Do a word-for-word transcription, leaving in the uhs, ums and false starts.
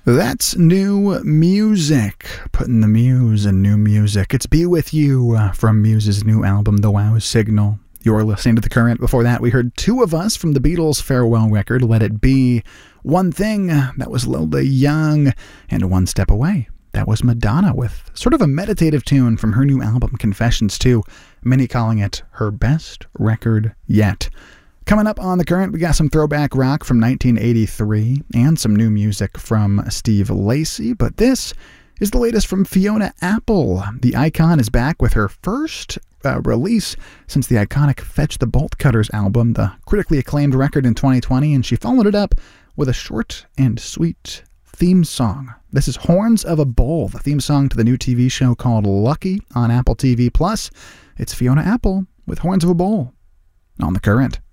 That's new music. Putting the muse in new music. It's Be With You uh, from Muse's new album, The Wow Signal. You're listening to The Current. Before that, we heard Two of Us from the Beatles' farewell record, Let It Be. One Thing, that was Lola Young. And One Step Away, that was Madonna with sort of a meditative tune from her new album, Confessions two. Many calling it her best record yet. Coming up on The Current, we got some throwback rock from nineteen eighty-three and some new music from Steve Lacy, but this is the latest from Fiona Apple. The icon is back with her first uh, release since the iconic Fetch the Bolt Cutters album, the critically acclaimed record in twenty twenty, and she followed it up with a short and sweet theme song. This is Horns of a Bull, the theme song to the new T V show called Lucky on Apple T V plus. It's Fiona Apple with Horns of a Bull on The Current.